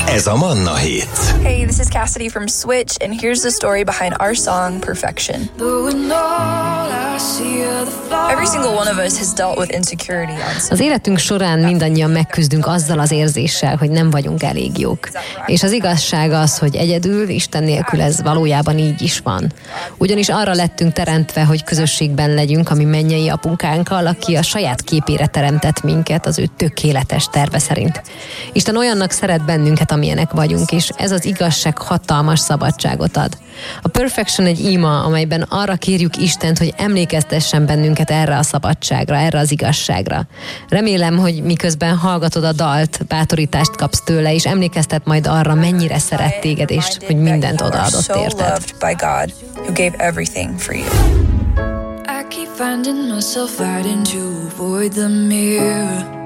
Ez a Manna Hit. Hey, this is Cassidy from Switch, and here's the story behind our song, Perfection. Every single one of us has dealt with insecurity on some. Az életünk során mindannyian megküzdünk azzal az érzéssel, hogy nem vagyunk elég jók. És az igazság az, hogy egyedül, Isten nélkül ez valójában így is van. Ugyanis arra lettünk teremtve, hogy közösségben legyünk a mi mennyei apunkánkkal, aki a saját képére teremtett minket az ő tökéletes terve szerint. Isten olyannak szeret bennünket, amilyenek vagyunk, és ez az igazság hatalmas szabadságot ad. A Perfection egy íma, amelyben arra kérjük Istent, hogy emlékeztessen bennünket erre a szabadságra, erre az igazságra. Remélem, hogy miközben hallgatod a dalt, bátorítást kapsz tőle, és emlékeztet majd arra, mennyire szeret téged, és hogy mindent odaadott érted. I keep finding myself fighting to avoid the mirror.